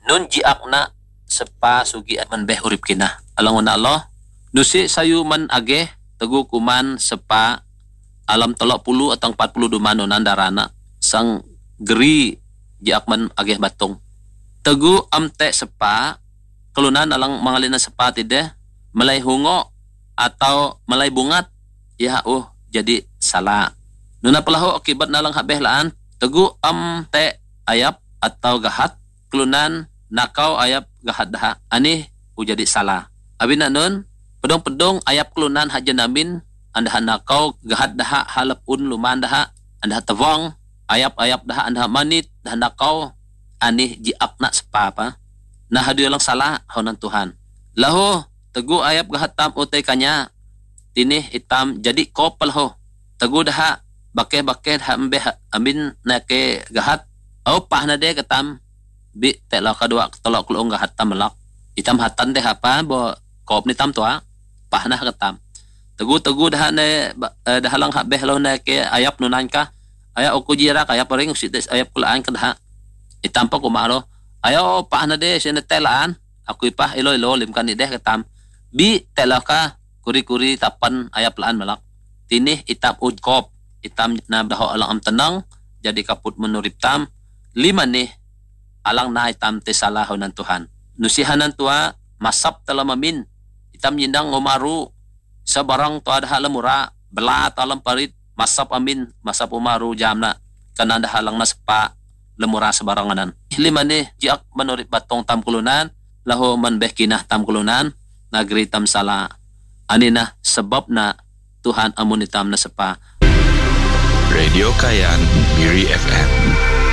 nun jiak na sepa sugi at man beh urip kina. Alang na Allah, nusi sayu man age tegu kuman sepa alam 30 atau 40 dumano nandarana sang geri jiak man age batong. Tegu amte sepa kelunan alang mangalina sepa tide malay hungo atau malay bungat ya jadi salah. Nuna palaho akibat nalang habeh laan tegu amte ayap atau gahat kelunan nakau ayap gahat daha ani jadi salah. Abi na nun pedong-pedong ayap kelunan haja namin anda nakau gahat daha halap un luman daha anda tawang ayap-ayap daha anda manit dah nakau ani jiak na sepapa nah hadu lang salah honan Tuhan. Laho tegu ayap gahat tam utay kanya tinih itam jadi kopal ho tegu daha bake-bake hambe amin na ke gahat au pah na de katam bi tela kadua tolok kulong gahat tam lak itam hatan de apa bo kop ni tam tua pah na katam tegu dah ne dah lang habeh lo na ke ayap nunan ka aya oku jira kaya paring usites ayap kulaan ka dah itampa ko maro ayo pah na de sinetelaan aku ipah ilo lim kan ide katam bi tela ka kuri-kuri tapan ayap laan malak tinih itam udkop itam na daho alang am tenang jadi kaput menurip tam lima nih alang na itam te salaho nan Tuhan nusihanan tua masap telah mamin itam yindang ngomaru sa barang to ada halamura belat alam parit masap amin masap umaru jamna kananda halang naspa lemura sebaranganan lima nih jiak menurip batong tam kulunan laho man beh kinah tam kulunan nagri tam sala anina sebab na Tuhan amun itam na sepa Radio Kayan Miri FM